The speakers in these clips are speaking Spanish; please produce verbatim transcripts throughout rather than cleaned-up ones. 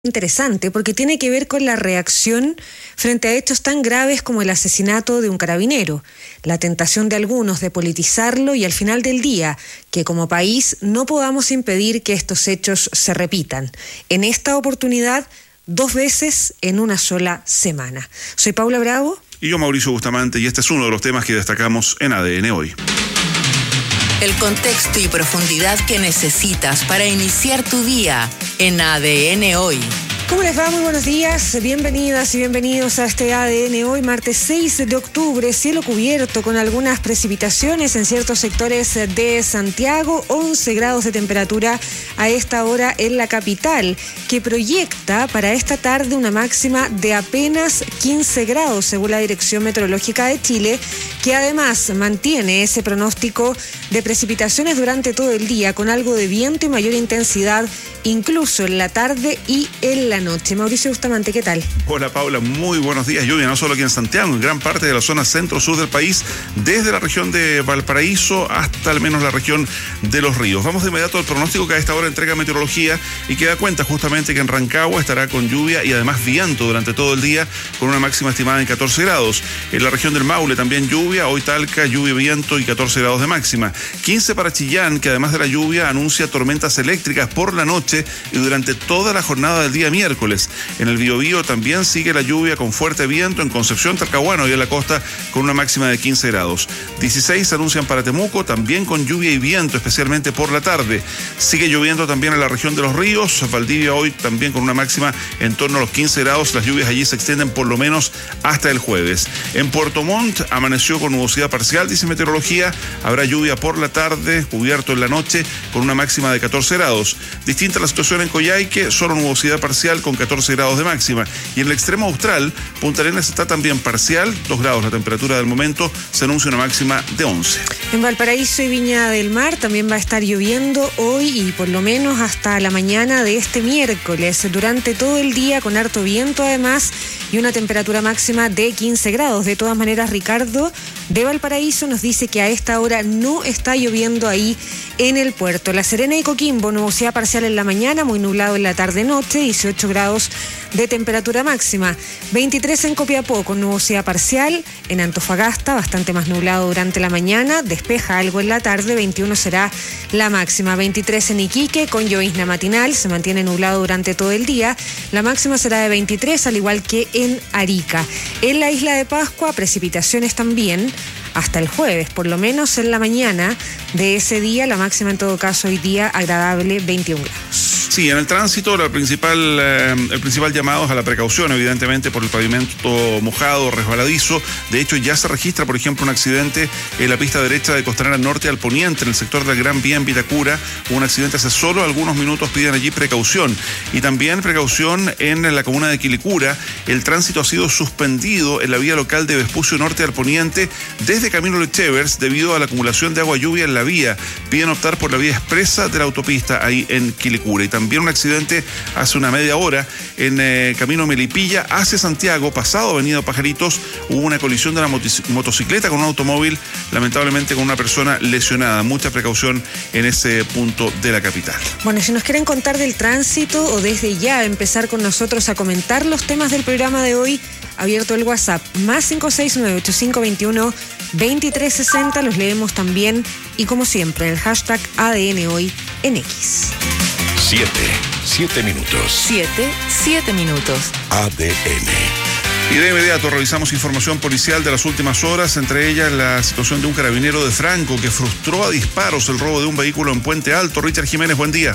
Interesante, porque tiene que ver con la reacción frente a hechos tan graves como el asesinato de un carabinero, la tentación de algunos de politizarlo y al final del día, que como país no podamos impedir que estos hechos se repitan. En esta oportunidad, dos veces en una sola semana. Soy Paula Bravo. Y yo, Mauricio Bustamante, y este es uno de los temas que destacamos en A D N Hoy. El contexto y profundidad que necesitas para iniciar tu día en A D N Hoy. ¿Cómo les va? Muy buenos días, bienvenidas y bienvenidos a este A D N Hoy, martes seis de octubre, cielo cubierto con algunas precipitaciones en ciertos sectores de Santiago, once grados de temperatura a esta hora en la capital, que proyecta para esta tarde una máxima de apenas quince grados según la Dirección Meteorológica de Chile, que además mantiene ese pronóstico de precipitaciones durante todo el día con algo de viento y mayor intensidad incluso en la tarde y en la noche. Mauricio Bustamante, ¿qué tal? Hola Paula, muy buenos días. Lluvia no solo aquí en Santiago, en gran parte de la zona centro-sur del país, desde la región de Valparaíso hasta al menos la región de Los Ríos. Vamos de inmediato al pronóstico que a esta hora entrega Meteorología y que da cuenta justamente que en Rancagua estará con lluvia y además viento durante todo el día con una máxima estimada en catorce grados. En la región del Maule también lluvia, hoy Talca, lluvia, viento y catorce grados de máxima. quince para Chillán, que además de la lluvia anuncia tormentas eléctricas por la noche y durante toda la jornada del día miércoles. En el Biobío también sigue la lluvia con fuerte viento en Concepción, Talcahuano y en la costa con una máxima de quince grados. dieciséis anuncian para Temuco, también con lluvia y viento, especialmente por la tarde. Sigue lloviendo también en la región de Los Ríos. Valdivia hoy también con una máxima en torno a los quince grados. Las lluvias allí se extienden por lo menos hasta el jueves. En Puerto Montt amaneció con nubosidad parcial, dice Meteorología. Habrá lluvia por la tarde, cubierto en la noche con una máxima de catorce grados. Distinta la situación en Coyhaique, solo nubosidad parcial con catorce grados de máxima. Y en el extremo austral, Punta Arenas está también parcial, dos grados la temperatura del momento, se anuncia una máxima de once. En Valparaíso y Viña del Mar también va a estar lloviendo hoy y por lo menos hasta la mañana de este miércoles, durante todo el día con harto viento además y una temperatura máxima de quince grados. De todas maneras, Ricardo de Valparaíso nos dice que a esta hora no está lloviendo ahí en el puerto. La Serena y Coquimbo, nubosidad parcial en la mañana, muy nublado en la tarde-noche, dieciocho grados de temperatura máxima. veintitrés en Copiapó con nubosidad parcial. En Antofagasta, bastante más nublado durante la mañana, despeja algo en la tarde, veintiuno será la máxima. veintitrés en Iquique con llovizna matinal, se mantiene nublado durante todo el día. La máxima será de veintitrés, al igual que en Arica. En la isla de Pascua, precipitaciones también hasta el jueves, por lo menos en la mañana de ese día, la máxima en todo caso hoy día agradable, veintiún grados. Sí, en el tránsito la principal, eh, el principal llamado es a la precaución, evidentemente por el pavimento mojado, resbaladizo. De hecho, ya se registra, por ejemplo, un accidente en la pista derecha de Costanera Norte al Poniente, en el sector del Gran Vía en Vitacura. Hubo un accidente hace solo algunos minutos, piden allí precaución. Y también precaución en la comuna de Quilicura. El tránsito ha sido suspendido en la vía local de Vespucio Norte al Poniente desde Camino Lechevers debido a la acumulación de agua lluvia en la vía. Piden optar por la vía expresa de la autopista ahí en Quilicura. Y también un accidente hace una media hora en eh, Camino Melipilla hacia Santiago, pasado Avenida Pajaritos. Hubo una colisión de una motos- motocicleta con un automóvil, lamentablemente con una persona lesionada. Mucha precaución en ese punto de la capital. Bueno, si nos quieren contar del tránsito o desde ya empezar con nosotros a comentar los temas del programa de hoy, abierto el WhatsApp, más cinco seis nueve ocho cinco dos uno dos tres seis cero, los leemos también y como siempre en el hashtag A D N Hoy en X. Siete, siete minutos. Siete, siete minutos. A D N. Y de inmediato revisamos información policial de las últimas horas, entre ellas la situación de un carabinero de Franco que frustró a disparos el robo de un vehículo en Puente Alto. Richard Jiménez, buen día.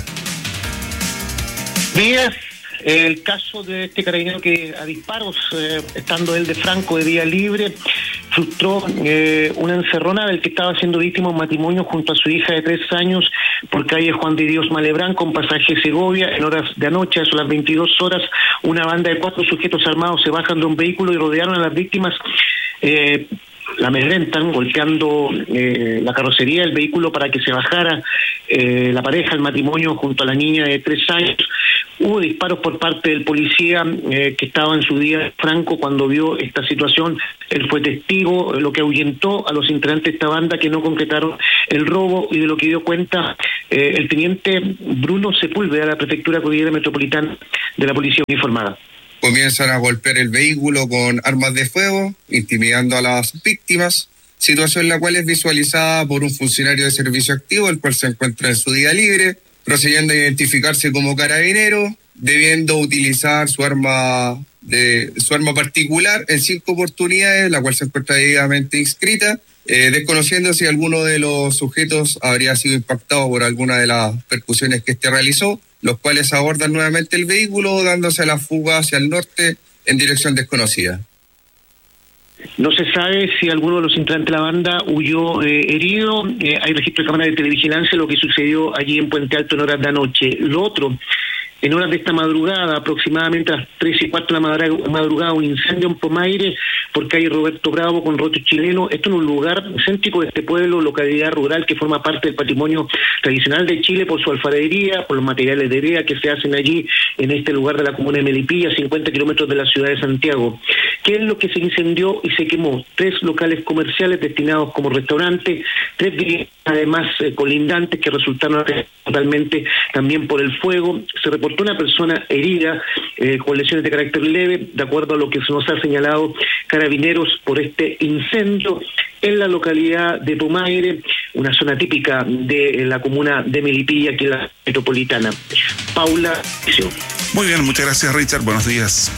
Días, el caso de este carabinero que a disparos, eh, estando él de Franco de día libre, frustró eh, una encerrona del que estaba siendo víctima un matrimonio junto a su hija de tres años por calle Juan de Dios Malebrán con pasaje Segovia. En horas de anoche, a las veintidós horas, una banda de cuatro sujetos armados se bajan de un vehículo y rodearon a las víctimas, eh, la amedrentan golpeando eh, la carrocería del vehículo para que se bajara eh, la pareja, el matrimonio, junto a la niña de tres años. Hubo disparos por parte del policía eh, que estaba en su día franco cuando vio esta situación. Él fue testigo, lo que ahuyentó a los integrantes de esta banda que no concretaron el robo, y de lo que dio cuenta eh, el teniente Bruno Sepúlveda de la Prefectura Cordillera Metropolitana de la Policía Uniformada. Comienzan a golpear el vehículo con armas de fuego, intimidando a las víctimas, situación la cual es visualizada por un funcionario de servicio activo, el cual se encuentra en su día libre, procediendo a identificarse como carabinero, debiendo utilizar su arma de su arma particular en cinco oportunidades, la cual se encuentra debidamente inscrita, eh, desconociendo si alguno de los sujetos habría sido impactado por alguna de las percusiones que éste realizó, los cuales abordan nuevamente el vehículo, dándose a la fuga hacia el norte en dirección desconocida. No se sabe si alguno de los integrantes de la banda huyó eh, herido. Eh, hay registro de cámara de televigilancia de lo que sucedió allí en Puente Alto en horas de anoche. Lo otro, en horas de esta madrugada, aproximadamente a las tres y cuatro de la madrugada, un incendio en Pomaire, por calle Roberto Bravo con Roto Chileno. Esto en un lugar céntrico de este pueblo, localidad rural que forma parte del patrimonio tradicional de Chile por su alfarería, por los materiales de hereda que se hacen allí en este lugar de la comuna de Melipilla, cincuenta kilómetros de la ciudad de Santiago. ¿Qué es lo que se incendió y se quemó? Tres locales comerciales destinados como restaurante, tres viviendas además eh, colindantes que resultaron totalmente también por el fuego. Se reportó una persona herida eh, con lesiones de carácter leve, de acuerdo a lo que se nos ha señalado Carabineros por este incendio en la localidad de Pomaire, una zona típica de la comuna de Melipilla, que es la metropolitana. Paula. Muy bien, muchas gracias, Richard. Buenos días.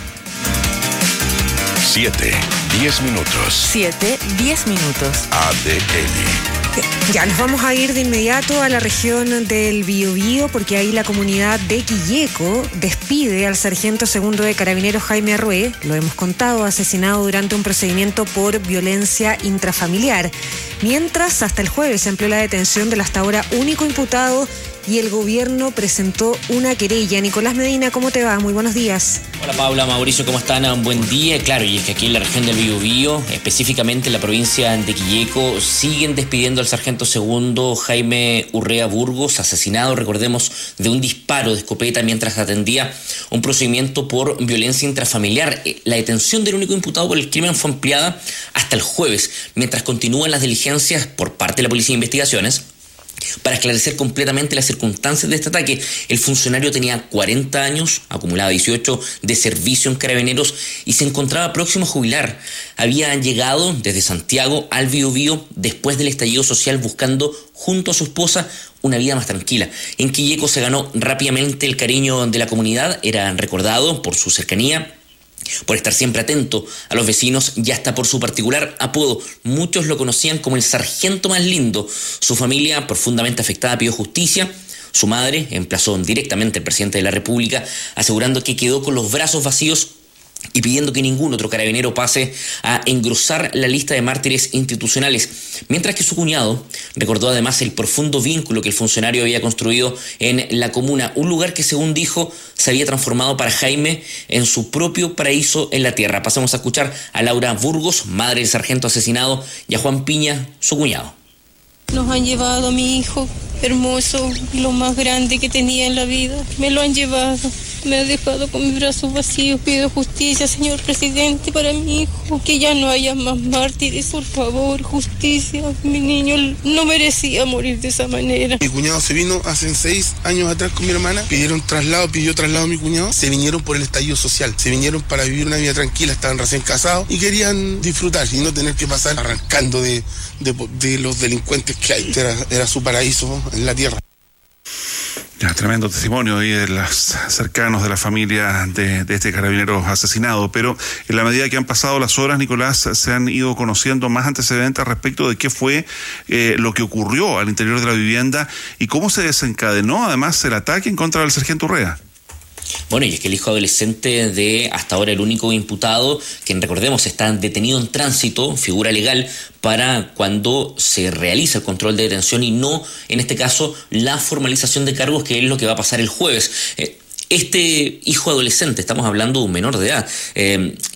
Siete, diez minutos. Siete, diez minutos. A D N. Ya nos vamos a ir de inmediato a la región del Biobío, porque ahí la comunidad de Quilleco despide al sargento segundo de Carabineros Jaime Arrué, lo hemos contado, asesinado durante un procedimiento por violencia intrafamiliar. Mientras, hasta el jueves se amplió la detención del hasta ahora único imputado y el gobierno presentó una querella. Nicolás Medina, ¿cómo te va? Muy buenos días. Hola Paula, Mauricio, ¿cómo están? Un buen día. Claro, y es que aquí en la región del Biobío, específicamente en la provincia de Quilleco, siguen despidiendo al sargento segundo Jaime Urrea Burgos, asesinado, recordemos, de un disparo de escopeta mientras atendía un procedimiento por violencia intrafamiliar. La detención del único imputado por el crimen fue ampliada hasta el jueves, mientras continúan las diligencias por parte de la Policía de Investigaciones para esclarecer completamente las circunstancias de este ataque. El funcionario tenía cuarenta años, acumulaba dieciocho de servicio en Carabineros y se encontraba próximo a jubilar. Había llegado desde Santiago al Biobío después del estallido social, buscando junto a su esposa una vida más tranquila. En Quilleco se ganó rápidamente el cariño de la comunidad, era recordado por su cercanía, por estar siempre atento a los vecinos y hasta por su particular apodo. Muchos lo conocían como el sargento más lindo. Su familia, profundamente afectada, pidió justicia. Su madre emplazó directamente al presidente de la República, asegurando que quedó con los brazos vacíos y pidiendo que ningún otro carabinero pase a engrosar la lista de mártires institucionales, mientras que su cuñado recordó además el profundo vínculo que el funcionario había construido en la comuna, un lugar que, según dijo, se había transformado para Jaime en su propio paraíso en la tierra. Pasamos a escuchar a Laura Burgos, madre del sargento asesinado, y a Juan Piña, su cuñado. Nos han llevado a mi hijo hermoso, lo más grande que tenía en la vida. Me lo han llevado. Me ha dejado con mis brazos vacíos. Pido justicia, señor presidente, para mi hijo. Que ya no haya más mártires, por favor, justicia. Mi niño no merecía morir de esa manera. Mi cuñado se vino hace seis años atrás con mi hermana. Pidieron traslado, pidió traslado a mi cuñado. Se vinieron por el estallido social. Se vinieron para vivir una vida tranquila. Estaban recién casados y querían disfrutar y no tener que pasar arrancando de, de, de los delincuentes que hay. Era, era su paraíso en la tierra. Ya, tremendo testimonio ahí de los cercanos de la familia de, de este carabinero asesinado, pero en la medida que han pasado las horas, Nicolás, se han ido conociendo más antecedentes respecto de qué fue eh, lo que ocurrió al interior de la vivienda y cómo se desencadenó además el ataque en contra del sargento Urrea. Bueno, y es que el hijo adolescente de hasta ahora el único imputado, quien recordemos está detenido en tránsito, figura legal para cuando se realiza el control de detención y no, en este caso, la formalización de cargos, que es lo que va a pasar el jueves. Este hijo adolescente, estamos hablando de un menor de edad, eh,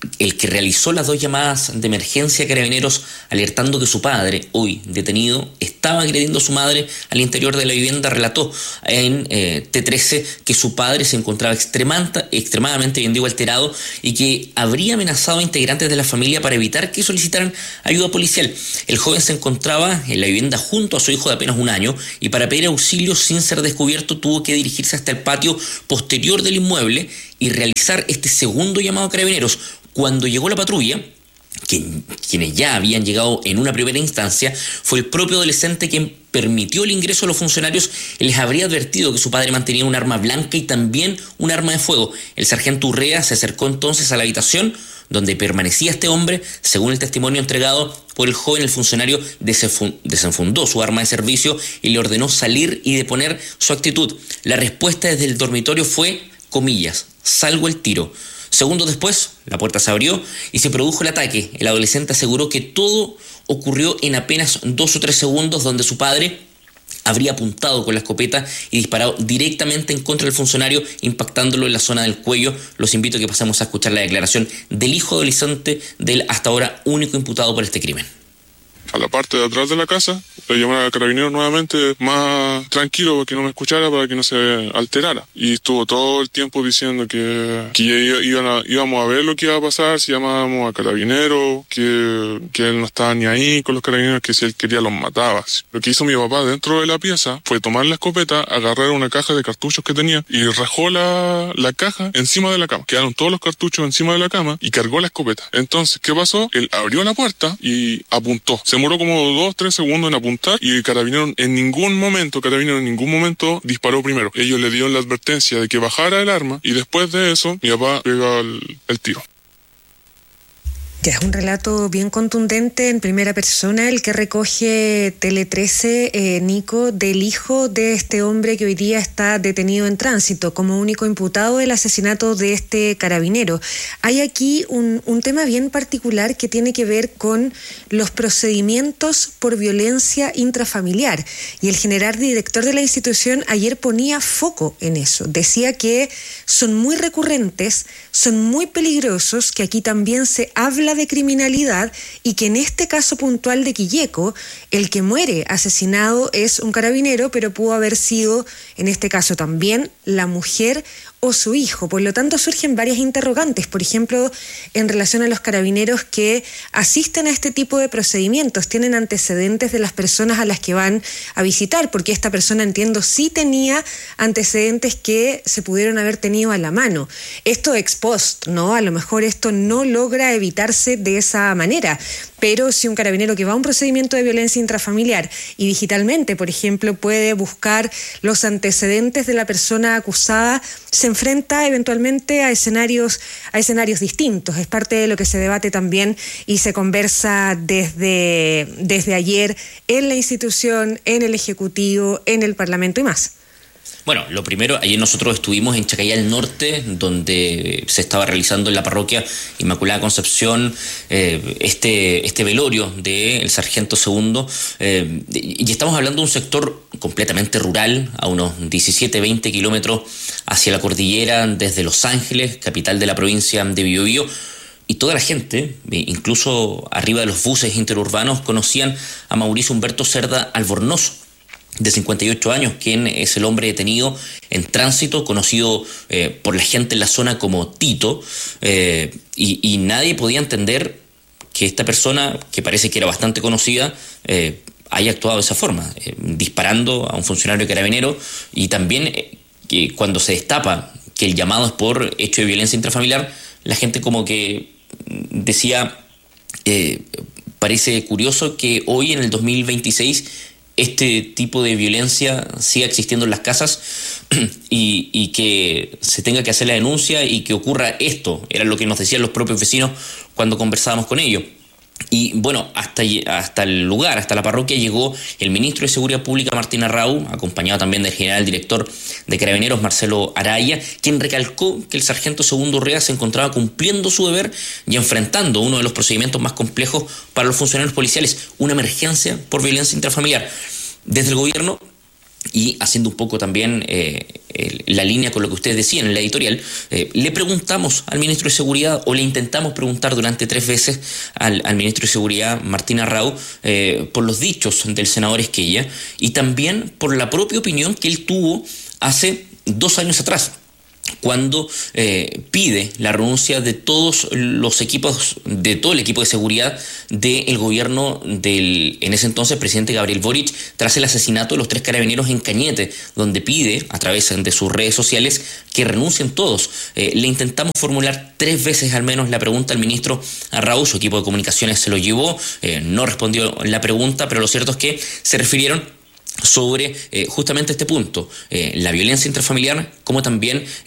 el que realizó las dos llamadas de emergencia a Carabineros alertando que su padre, hoy detenido, estaba agrediendo a su madre al interior de la vivienda, relató en eh, T trece que su padre se encontraba extremanta, extremadamente, bien digo, alterado y que habría amenazado a integrantes de la familia para evitar que solicitaran ayuda policial. El joven se encontraba en la vivienda junto a su hijo de apenas un año y para pedir auxilio sin ser descubierto tuvo que dirigirse hasta el patio posterior del inmueble y realizar este segundo llamado a Carabineros. Cuando llegó la patrulla, quien, quienes ya habían llegado en una primera instancia, fue el propio adolescente quien permitió el ingreso a los funcionarios y les habría advertido que su padre mantenía un arma blanca y también un arma de fuego. El sargento Urrea se acercó entonces a la habitación donde permanecía este hombre. Según el testimonio entregado por el joven, el funcionario desenfundó su arma de servicio y le ordenó salir y deponer su actitud. La respuesta desde el dormitorio fue, comillas, salgo el tiro. Segundos después, la puerta se abrió y se produjo el ataque. El adolescente aseguró que todo ocurrió en apenas dos o tres segundos, donde su padre habría apuntado con la escopeta y disparado directamente en contra del funcionario, impactándolo en la zona del cuello. Los invito a que pasemos a escuchar la declaración del hijo adolescente del hasta ahora único imputado por este crimen. A la parte de atrás de la casa, le llamaron al carabinero nuevamente, más tranquilo para que no me escuchara, para que no se alterara. Y estuvo todo el tiempo diciendo que, que iban a, íbamos a ver lo que iba a pasar, si llamábamos a carabineros, que, que él no estaba ni ahí con los carabineros, que si él quería los mataba. Lo que hizo mi papá dentro de la pieza fue tomar la escopeta, agarrar una caja de cartuchos que tenía y rajó la, la caja encima de la cama. Quedaron todos los cartuchos encima de la cama y cargó la escopeta. Entonces, ¿qué pasó? Él abrió la puerta y apuntó. Se demoró como dos, tres segundos en apuntar y el carabinero en ningún momento, carabinero en ningún momento disparó primero. Ellos le dieron la advertencia de que bajara el arma y después de eso mi papá pega el, el tiro. Ya es un relato bien contundente en primera persona el que recoge Tele trece, eh, Nico, del hijo de este hombre que hoy día está detenido en tránsito como único imputado del asesinato de este carabinero. Hay aquí un, un tema bien particular que tiene que ver con los procedimientos por violencia intrafamiliar y el general director de la institución ayer ponía foco en eso. Decía que son muy recurrentes, son muy peligrosos, que aquí también se habla de criminalidad y que en este caso puntual de Quilleco, el que muere asesinado es un carabinero, pero pudo haber sido, en este caso también, la mujer o su hijo. Por lo tanto, surgen varias interrogantes, por ejemplo, en relación a los carabineros que asisten a este tipo de procedimientos. ¿Tienen antecedentes de las personas a las que van a visitar? Porque esta persona, entiendo, sí tenía antecedentes que se pudieron haber tenido a la mano. Esto ex post, ¿no? A lo mejor esto no logra evitarse de esa manera, pero si un carabinero que va a un procedimiento de violencia intrafamiliar y digitalmente, por ejemplo, puede buscar los antecedentes de la persona acusada, se enfrenta eventualmente a escenarios, a escenarios distintos. Es parte de lo que se debate también y se conversa desde, desde ayer en la institución, en el Ejecutivo, en el Parlamento y más. Bueno, lo primero, ayer nosotros estuvimos en Chacayal Norte, donde se estaba realizando en la parroquia Inmaculada Concepción eh, este, este velorio del sargento segundo, eh, y estamos hablando de un sector completamente rural, a unos diecisiete, veinte kilómetros hacia la cordillera, desde Los Ángeles, capital de la provincia de Biobío. Y toda la gente, incluso arriba de los buses interurbanos, conocían a Mauricio Humberto Cerda Albornoz, de cincuenta y ocho años, quien es el hombre detenido en tránsito, conocido eh, por la gente en la zona como Tito, eh, y, y nadie podía entender que esta persona, que parece que era bastante conocida, eh, haya actuado de esa forma, eh, disparando a un funcionario carabinero, y también eh, que cuando se destapa que el llamado es por hecho de violencia intrafamiliar, la gente como que decía, eh, parece curioso que hoy en el dos mil veintiséis este tipo de violencia siga existiendo en las casas y, y que se tenga que hacer la denuncia y que ocurra esto. Era lo que nos decían los propios vecinos cuando conversábamos con ellos. Y bueno, hasta, hasta el lugar, hasta la parroquia llegó el ministro de Seguridad Pública, Martín Arrau, acompañado también del general director de Carabineros, Marcelo Araya, quien recalcó que el sargento segundo Urrea se encontraba cumpliendo su deber y enfrentando uno de los procedimientos más complejos para los funcionarios policiales, una emergencia por violencia intrafamiliar. Desde el gobierno y haciendo un poco también eh, el, la línea con lo que ustedes decían en la editorial, eh, le preguntamos al ministro de Seguridad, o le intentamos preguntar durante tres veces al, al ministro de Seguridad, Martín Arrau, eh, por los dichos del senador Esquella y también por la propia opinión que él tuvo hace dos años atrás, cuando eh, pide la renuncia de todos los equipos, de todo el equipo de seguridad del gobierno del, en ese entonces, presidente Gabriel Boric, tras el asesinato de los tres carabineros en Cañete, donde pide, a través de sus redes sociales, que renuncien todos. Eh, le intentamos formular tres veces al menos la pregunta al ministro Arrau, su equipo de comunicaciones se lo llevó, eh, no respondió la pregunta, pero lo cierto es que se refirieron sobre eh, justamente este punto, eh, la violencia intrafamiliar, como también